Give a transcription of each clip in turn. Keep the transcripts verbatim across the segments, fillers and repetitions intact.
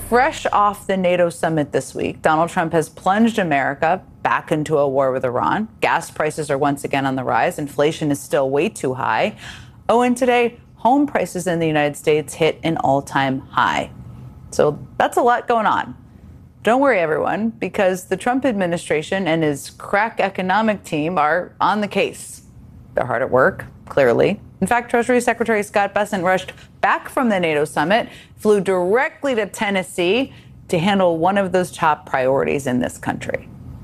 fresh off the NATO summit this week, Donald Trump has plunged America back into a war with Iran. Gas prices are once again on the rise. Inflation is still way too high. Oh, and today, home prices in the United States hit an all-time high. So that's a lot going on. Don't worry, everyone, because the Trump administration and his crack economic team are on the case. They're hard at work, clearly. In fact, Treasury Secretary Scott Bessent rushed back from the NATO summit, flew directly to Tennessee to handle one of those top priorities in this country.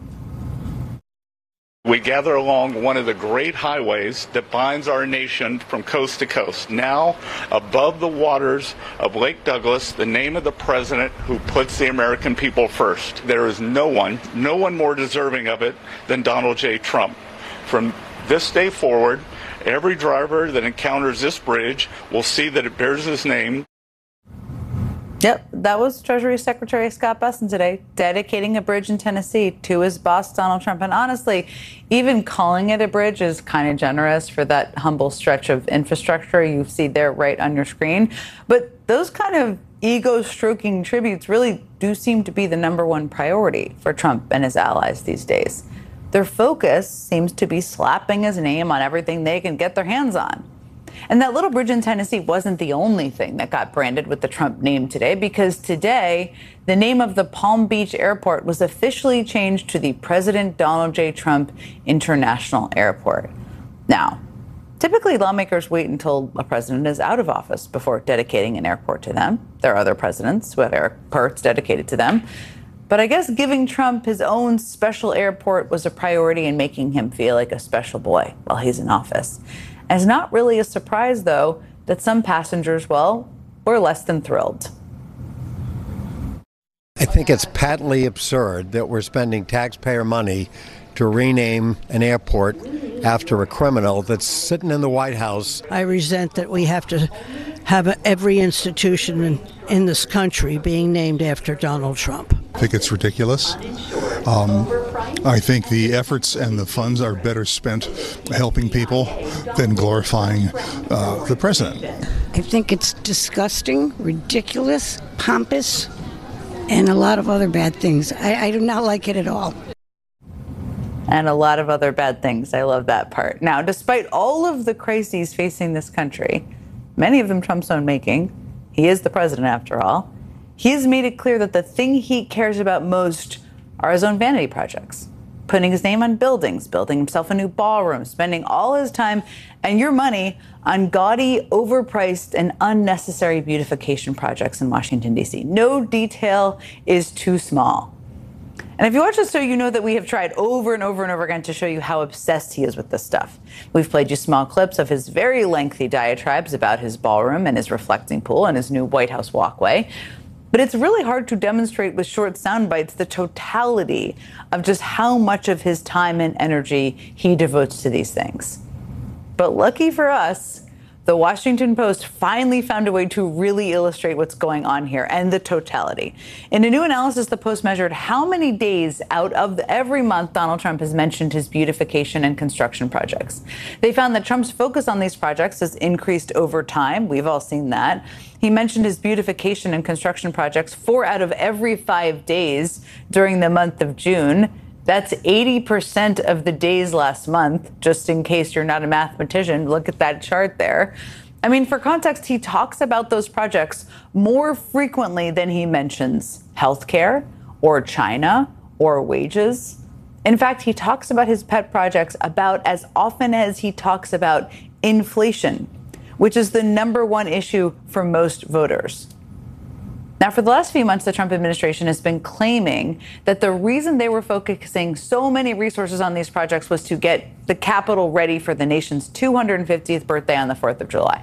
We gather along one of the great highways that binds our nation from coast to coast. Now, above the waters of Lake Douglas, the name of the president who puts the American people first. There is no one, no one more deserving of it than Donald J. Trump. From this day forward, every driver that encounters this bridge will see that it bears his name. Yep, that was Treasury Secretary Scott Bessent today, dedicating a bridge in Tennessee to his boss, Donald Trump. And honestly, even calling it a bridge is kind of generous for that humble stretch of infrastructure you see there right on your screen. But those kind of ego-stroking tributes really do seem to be the number one priority for Trump and his allies these days. Their focus seems to be slapping his name on everything they can get their hands on. And that little bridge in Tennessee wasn't the only thing that got branded with the Trump name today, because today the name of the Palm Beach Airport was officially changed to the President Donald J. Trump International Airport. Now, typically lawmakers wait until a president is out of office before dedicating an airport to them. There are other presidents who have airports dedicated to them. But I guess giving Trump his own special airport was a priority in making him feel like a special boy while he's in office. And it's not really a surprise, though, that some passengers, well, were less than thrilled. I think it's patently absurd that we're spending taxpayer money to rename an airport after a criminal that's sitting in the White House. I resent that we have to have every institution in, in this country being named after Donald Trump. I think it's ridiculous. Um, I think the efforts and the funds are better spent helping people than glorifying uh, the president. I think it's disgusting, ridiculous, pompous, and a lot of other bad things. I, I do not like it at all. And a lot of other bad things. I love that part. Now, despite all of the crises facing this country, many of them Trump's own making, he is the president after all, he has made it clear that the thing he cares about most are his own vanity projects. Putting his name on buildings, building himself a new ballroom, spending all his time and your money on gaudy, overpriced, and unnecessary beautification projects in Washington, D C. No detail is too small. And if you watch this show, you know that we have tried over and over and over again to show you how obsessed he is with this stuff. We've played you small clips of his very lengthy diatribes about his ballroom and his reflecting pool and his new White House walkway. But it's really hard to demonstrate with short sound bites the totality of just how much of his time and energy he devotes to these things. But lucky for us, the Washington Post finally found a way to really illustrate what's going on here and the totality. In a new analysis, the Post measured how many days out of the, every month Donald Trump has mentioned his beautification and construction projects. They found that Trump's focus on these projects has increased over time. We've all seen that. He mentioned his beautification and construction projects four out of every five days during the month of June. That's eighty percent of the days last month, just in case you're not a mathematician. Look at that chart there. I mean, for context, he talks about those projects more frequently than he mentions healthcare or China or wages. In fact, he talks about his pet projects about as often as he talks about inflation, which is the number one issue for most voters. Now, for the last few months, the Trump administration has been claiming that the reason they were focusing so many resources on these projects was to get the Capitol ready for the nation's two hundred fiftieth birthday on the fourth of July.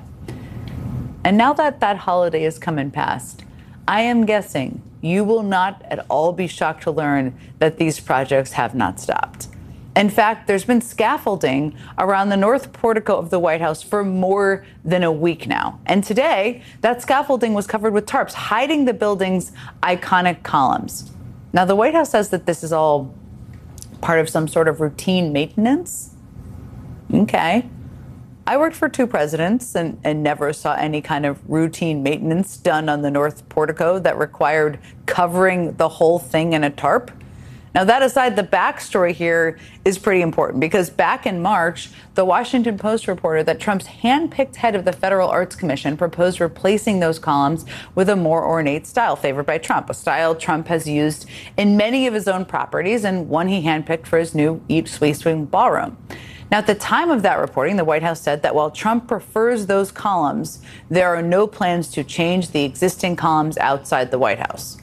And now that that holiday has come and passed, I am guessing you will not at all be shocked to learn that these projects have not stopped. In fact, there's been scaffolding around the north portico of the White House for more than a week now. And today, that scaffolding was covered with tarps, hiding the building's iconic columns. Now, the White House says that this is all part of some sort of routine maintenance. Okay. I worked for two presidents and, and never saw any kind of routine maintenance done on the north portico that required covering the whole thing in a tarp. Now, that aside, the backstory here is pretty important because back in March, the Washington Post reported that Trump's hand-picked head of the Federal Arts Commission proposed replacing those columns with a more ornate style favored by Trump, a style Trump has used in many of his own properties and one he handpicked for his new East Wing ballroom. Now, at the time of that reporting, the White House said that while Trump prefers those columns, there are no plans to change the existing columns outside the White House.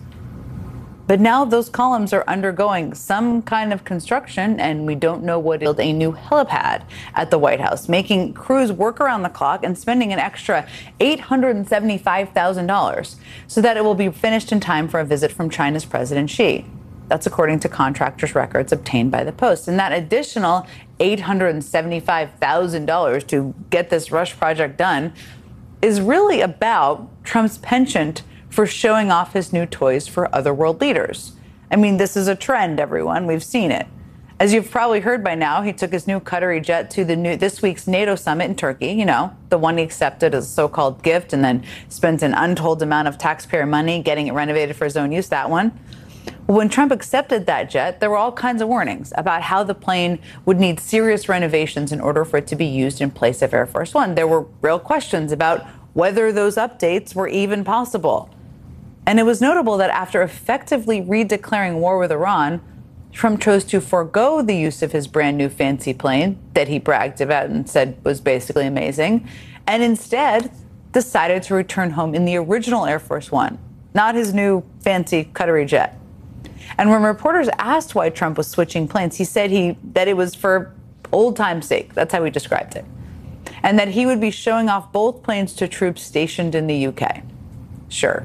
But now those columns are undergoing some kind of construction, and we don't know what build a new helipad at the White House, making crews work around the clock and spending an extra eight hundred seventy-five thousand dollars so that it will be finished in time for a visit from China's President Xi. That's according to contractors' records obtained by the Post. And that additional eight hundred seventy-five thousand dollars to get this rush project done is really about Trump's penchant for showing off his new toys for other world leaders. I mean, this is a trend, everyone. We've seen it. As you've probably heard by now, he took his new Qatari jet to the new this week's NATO summit in Turkey, you know, the one he accepted as a so-called gift and then spent an untold amount of taxpayer money getting it renovated for his own use, that one. When Trump accepted that jet, there were all kinds of warnings about how the plane would need serious renovations in order for it to be used in place of Air Force One. There were real questions about whether those updates were even possible. And it was notable that after effectively redeclaring war with Iran, Trump chose to forego the use of his brand new fancy plane that he bragged about and said was basically amazing, and instead decided to return home in the original Air Force One, not his new fancy Qatari jet. And when reporters asked why Trump was switching planes, he said he that it was for old time's sake. That's how he described it. And that he would be showing off both planes to troops stationed in the U K. Sure.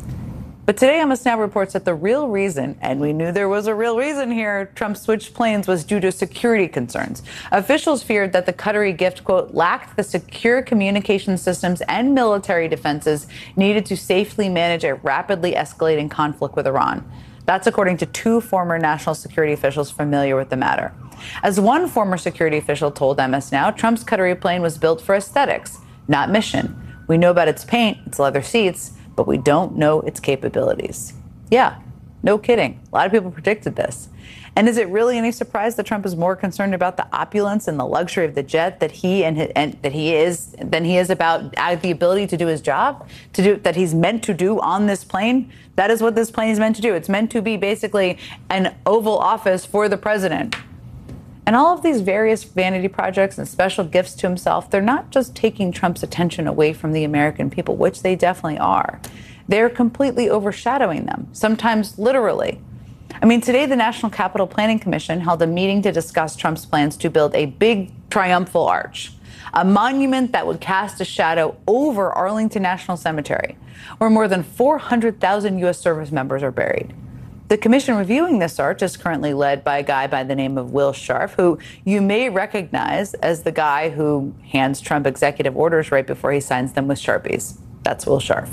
But today, Emma Now reports that the real reason, and we knew there was a real reason here, Trump switched planes was due to security concerns. Officials feared that the Qatari gift, quote, lacked the secure communication systems and military defenses needed to safely manage a rapidly escalating conflict with Iran. That's according to two former national security officials familiar with the matter. As one former security official told M S Now, Trump's Qatari plane was built for aesthetics, not mission. We know about its paint, its leather seats, but we don't know its capabilities. Yeah, no kidding. A lot of people predicted this. And is it really any surprise that Trump is more concerned about the opulence and the luxury of the jet that he and, his, and that he is than he is about the ability to do his job, to do that he's meant to do on this plane? That is what this plane is meant to do. It's meant to be basically an Oval Office for the president. And all of these various vanity projects and special gifts to himself, they're not just taking Trump's attention away from the American people, which they definitely are. They're completely overshadowing them, sometimes literally. I mean, today, the National Capital Planning Commission held a meeting to discuss Trump's plans to build a big triumphal arch, a monument that would cast a shadow over Arlington National Cemetery, where more than four hundred thousand U S service members are buried. The commission reviewing this arch is currently led by a guy by the name of Will Scharf, who you may recognize as the guy who hands Trump executive orders right before he signs them with Sharpies. That's Will Scharf.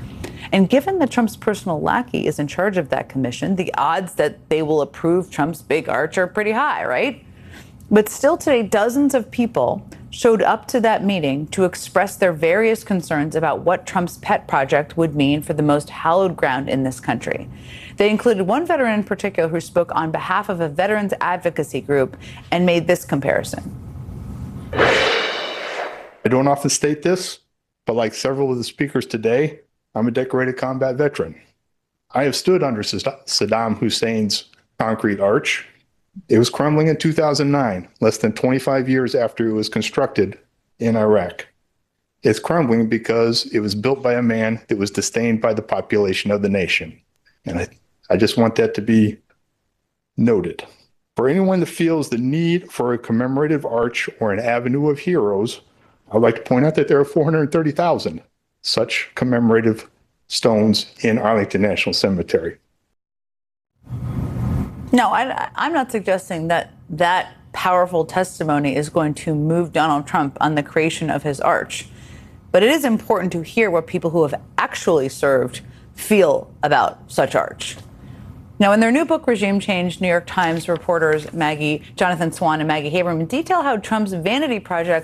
And given that Trump's personal lackey is in charge of that commission, the odds that they will approve Trump's big arch are pretty high, right? But still today, dozens of people showed up to that meeting to express their various concerns about what Trump's pet project would mean for the most hallowed ground in this country. They included one veteran in particular who spoke on behalf of a veterans advocacy group and made this comparison. I don't often state this, but like several of the speakers today, I'm a decorated combat veteran. I have stood under Saddam Hussein's concrete arch. It was crumbling in two thousand nine, less than twenty-five years after it was constructed in Iraq. It's crumbling because it was built by a man that was disdained by the population of the nation. And I, I just want that to be noted. For anyone that feels the need for a commemorative arch or an avenue of heroes, I'd like to point out that there are four hundred thirty thousand such commemorative stones in Arlington National Cemetery. No, I, I'm not suggesting that that powerful testimony is going to move Donald Trump on the creation of his arch. But it is important to hear what people who have actually served feel about such arch. Now, in their new book, Regime Change, New York Times reporters Maggie, Jonathan Swan and Maggie Haberman detail how Trump's vanity projects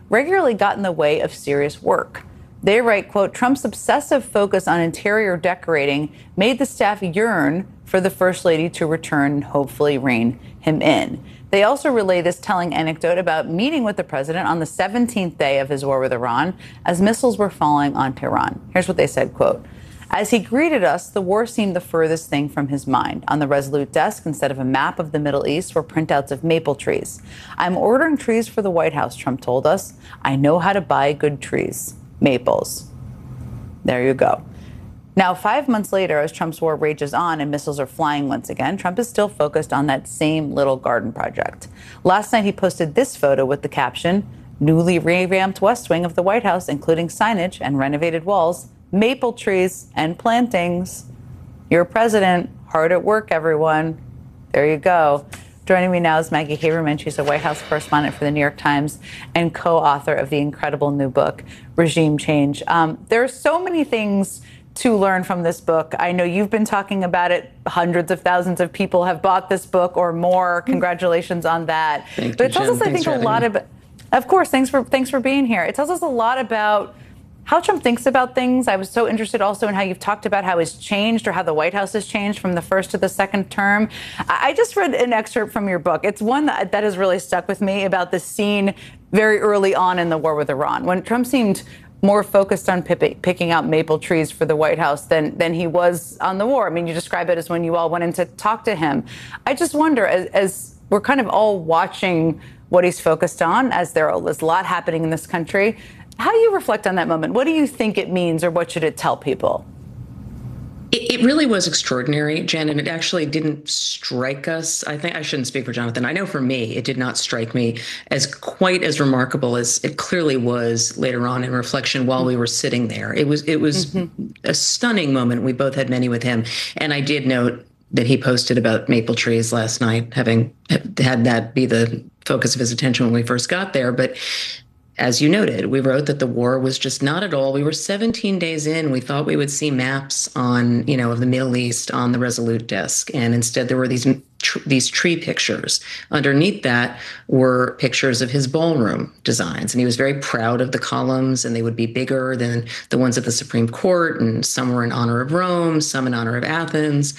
regularly got in the way of serious work. They write, quote, Trump's obsessive focus on interior decorating made the staff yearn for the First Lady to return and hopefully rein him in. They also relay this telling anecdote about meeting with the president on the seventeenth day of his war with Iran as missiles were falling on Tehran. Here's what they said, quote, as he greeted us, the war seemed the furthest thing from his mind. On the Resolute desk, instead of a map of the Middle East, were printouts of maple trees. I'm ordering trees for the White House, Trump told us. I know how to buy good trees. Maples. There you go. Now, five months later, as Trump's war rages on and missiles are flying once again, Trump is still focused on that same little garden project. Last night, he posted this photo with the caption, newly revamped West Wing of the White House, including signage and renovated walls, maple trees and plantings. Your president, hard at work, everyone. There you go. Joining me now is Maggie Haberman. She's a White House correspondent for the New York Times and co-author of the incredible new book, Regime Change. Um, there are so many things to learn from this book. I know you've been talking about it. Hundreds of thousands of people have bought this book or more. Congratulations on that. Thank but you, it tells Jen. us, I Thanks think, a lot me. about, of course, thanks for thanks for being here. It tells us a lot about how Trump thinks about things. I was so interested also in how you've talked about how he's changed or how the White House has changed from the first to the second term. I just read an excerpt from your book. It's one that, that has really stuck with me about the scene very early on in the war with Iran, when Trump seemed more focused on pick, picking out maple trees for the White House than, than he was on the war. I mean, you describe it as when you all went in to talk to him. I just wonder, as, as we're kind of all watching what he's focused on, as there is a lot happening in this country, how do you reflect on that moment? What do you think it means, or what should it tell people? It, it really was extraordinary, Jen, and it actually didn't strike us. I think I shouldn't speak for Jonathan. I know for me, it did not strike me as quite as remarkable as it clearly was later on in reflection while we were sitting there. It was it was mm-hmm. a stunning moment. We both had many with him. And I did note that he posted about maple trees last night, having had that be the focus of his attention when we first got there. But as you noted, we wrote that the war was just not at all. We were seventeen days in. We thought we would see maps on, you know, of the Middle East on the Resolute desk. And instead there were these tr- these tree pictures. Underneath that were pictures of his ballroom designs. And he was very proud of the columns, and they would be bigger than the ones at the Supreme Court. And some were in honor of Rome, some in honor of Athens.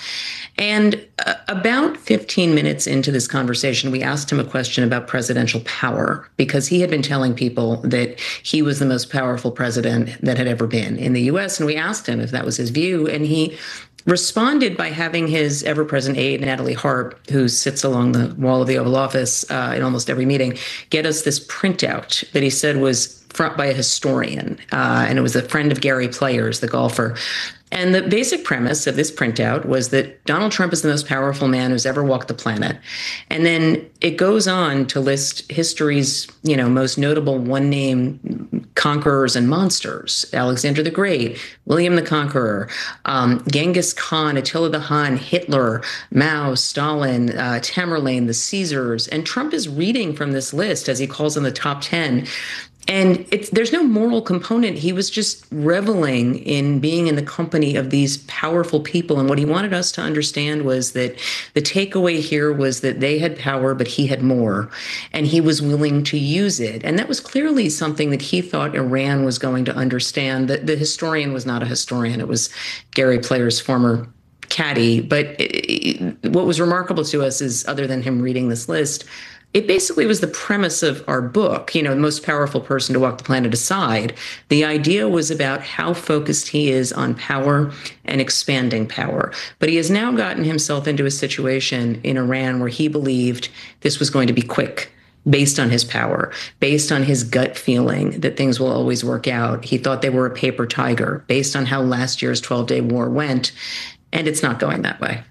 And uh, about fifteen minutes into this conversation, we asked him a question about presidential power, because he had been telling people that he was the most powerful president that had ever been in the U S. And we asked him if that was his view. And he responded by having his ever-present aide, Natalie Harp, who sits along the wall of the Oval Office uh, in almost every meeting, get us this printout that he said was front by a historian. Uh, and it was a friend of Gary Players, the golfer. And the basic premise of this printout was that Donald Trump is the most powerful man who's ever walked the planet. And then it goes on to list history's, you know, most notable one-name conquerors and monsters: Alexander the Great, William the Conqueror, um, Genghis Khan, Attila the Hun, Hitler, Mao, Stalin, uh, Tamerlane, the Caesars. And Trump is reading from this list, as he calls them the top ten. And it's, there's no moral component. He was just reveling in being in the company of these powerful people. And what he wanted us to understand was that the takeaway here was that they had power, but he had more, and he was willing to use it. And that was clearly something that he thought Iran was going to understand. That the historian was not a historian. It was Gary Player's former caddy. But it, what was remarkable to us is, other than him reading this list, it basically was the premise of our book, you know, the most powerful person to walk the planet aside. The idea was about how focused he is on power and expanding power. But he has now gotten himself into a situation in Iran where he believed this was going to be quick, based on his power, based on his gut feeling that things will always work out. He thought they were a paper tiger, based on how last year's twelve-day war went. And it's not going that way.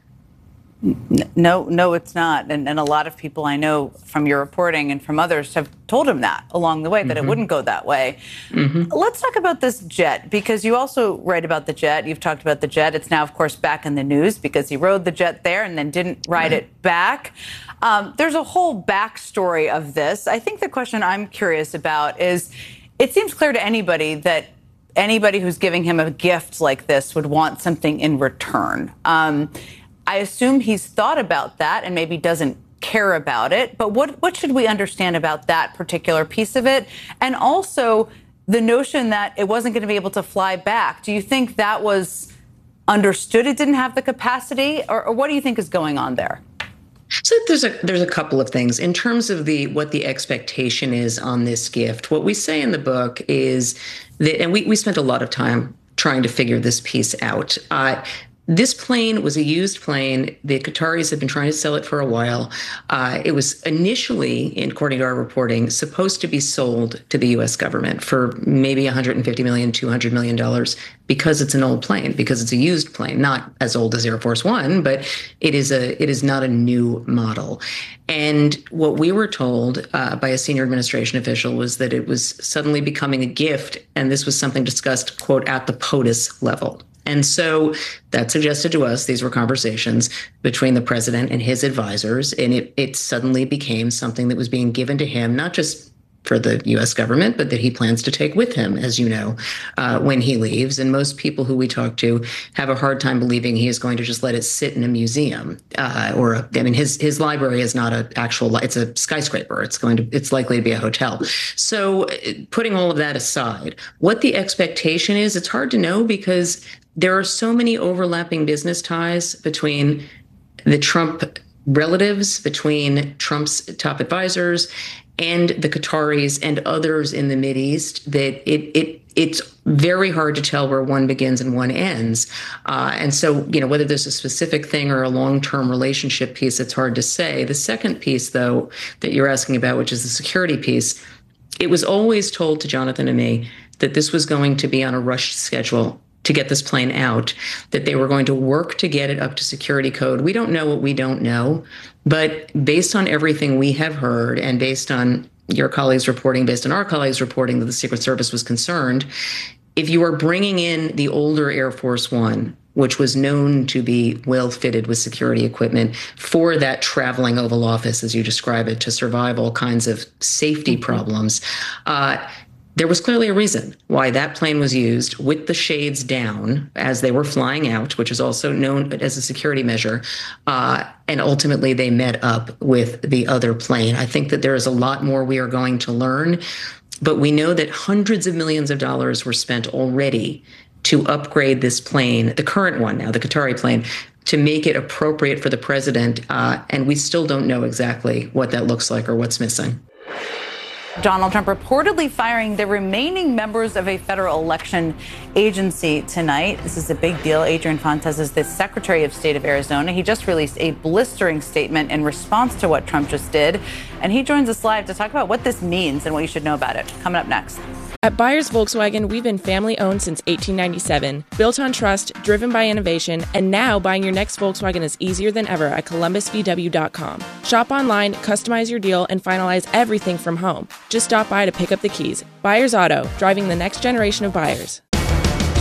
No, no, it's not. And, and a lot of people I know from your reporting and from others have told him that along the way, that mm-hmm. it wouldn't go that way. Mm-hmm. Let's talk about this jet, because you also write about the jet. You've talked about the jet. It's now, of course, back in the news because he rode the jet there and then didn't ride right. it back. Um, there's a whole backstory of this. I think the question I'm curious about is, it seems clear to anybody that anybody who's giving him a gift like this would want something in return. Um, I assume he's thought about that and maybe doesn't care about it. But what, what should we understand about that particular piece of it? And also the notion that it wasn't going to be able to fly back. Do you think that was understood? It didn't have the capacity? Or, or what do you think is going on there? So there's a there's a couple of things in terms of the what the expectation is on this gift. What we say in the book is that, and we, we spent a lot of time trying to figure this piece out. Uh, This plane was a used plane. The Qataris had been trying to sell it for a while. Uh, it was initially, according to our reporting, supposed to be sold to the U S government for maybe one hundred fifty million dollars, two hundred million dollars because it's an old plane, because it's a used plane, not as old as Air Force One, but it is a it is not a new model. And what we were told uh, by a senior administration official was that it was suddenly becoming a gift, and this was something discussed, quote, at the POTUS level. And so that suggested to us these were conversations between the president and his advisors, and it, it suddenly became something that was being given to him, not just for the U S government, but that he plans to take with him, as you know, uh, when he leaves. And most people who we talk to have a hard time believing he is going to just let it sit in a museum uh, or, a, I mean, his his library is not an actual, it's a skyscraper. It's going to, it's likely to be a hotel. So putting all of that aside, what the expectation is, it's hard to know because there are so many overlapping business ties between the Trump relatives, between Trump's top advisors, and the Qataris and others in the Mideast that it it it's very hard to tell where one begins and one ends. Uh, and so, you know, whether there's a specific thing or a long-term relationship piece, it's hard to say. The second piece, though, that you're asking about, which is the security piece, it was always told to Jonathan and me that this was going to be on a rushed schedule to get this plane out, that they were going to work to get it up to security code. We don't know what we don't know, but based on everything we have heard and based on your colleagues reporting, based on our colleagues reporting that the Secret Service was concerned, if you are bringing in the older Air Force One, which was known to be well fitted with security equipment for that traveling Oval Office, as you describe it, to survive all kinds of safety problems, uh, there was clearly a reason why that plane was used with the shades down as they were flying out, which is also known as a security measure. Uh, and ultimately, they met up with the other plane. I think that there is a lot more we are going to learn, but we know that hundreds of millions of dollars were spent already to upgrade this plane, the current one now, the Qatari plane, to make it appropriate for the president. Uh, and we still don't know exactly what that looks like or what's missing. Donald Trump reportedly firing the remaining members of a federal election agency tonight. This is a big deal. Adrian Fontes is the Secretary of State of Arizona. He just released a blistering statement in response to what Trump just did. And he joins us live to talk about what this means and what you should know about it. Coming up next. At Byers Volkswagen, we've been family-owned since eighteen ninety-seven, built on trust, driven by innovation, and now buying your next Volkswagen is easier than ever at Columbus V W dot com. Shop online, customize your deal, and finalize everything from home. Just stop by to pick up the keys. Byers Auto, driving the next generation of buyers.